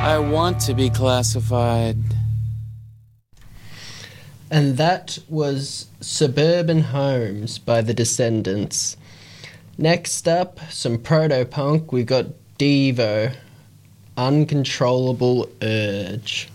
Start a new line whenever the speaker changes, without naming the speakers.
I want to be classified.
And that was Suburban Homes by The Descendants. Next up, some proto-punk. We got Devo, Uncontrollable Urge.